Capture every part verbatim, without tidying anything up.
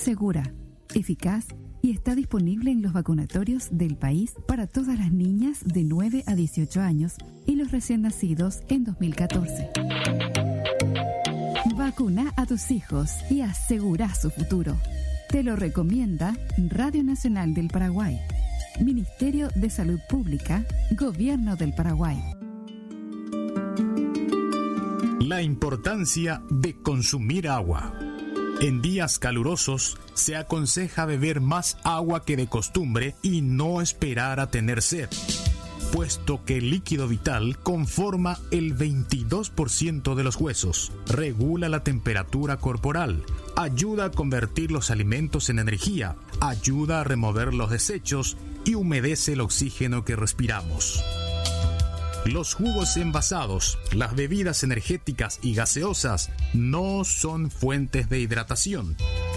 segura, eficaz y está disponible en los vacunatorios del país para todas las niñas de nueve a dieciocho años y los recién nacidos en dos mil catorce. Vacuna a tus hijos y asegura su futuro. Te lo recomienda Radio Nacional del Paraguay, Ministerio de Salud Pública, Gobierno del Paraguay. La importancia de consumir agua. En días calurosos se aconseja beber más agua que de costumbre y no esperar a tener sed, puesto que el líquido vital conforma el veintidós por ciento de los huesos, regula la temperatura corporal, ayuda a convertir los alimentos en energía, ayuda a remover los desechos y humedece el oxígeno que respiramos. Los jugos envasados, las bebidas energéticas y gaseosas no son fuentes de hidratación.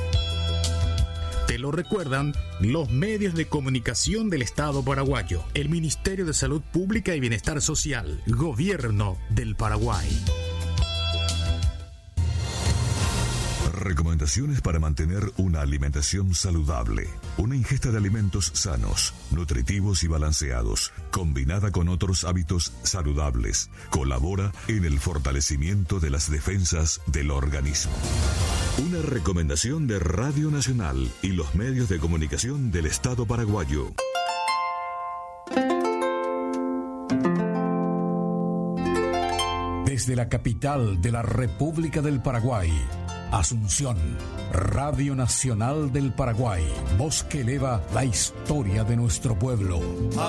Te lo recuerdan los medios de comunicación del Estado paraguayo, el Ministerio de Salud Pública y Bienestar Social, Gobierno del Paraguay. Recomendaciones para mantener una alimentación saludable. Una ingesta de alimentos sanos, nutritivos y balanceados, combinada con otros hábitos saludables, colabora en el fortalecimiento de las defensas del organismo. Una recomendación de Radio Nacional y los medios de comunicación del Estado paraguayo. Desde la capital de la República del Paraguay, Asunción, Radio Nacional del Paraguay, voz que eleva la historia de nuestro pueblo.